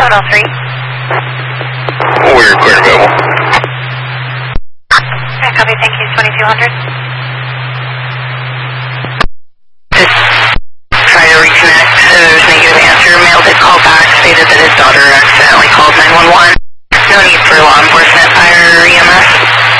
Hotel 3. We're clear available. Okay, copy, thank you, 2200. Try to reconnect. There's negative answer. Male did call back, stated that his daughter accidentally called 911. No need for law enforcement, fire, or EMS.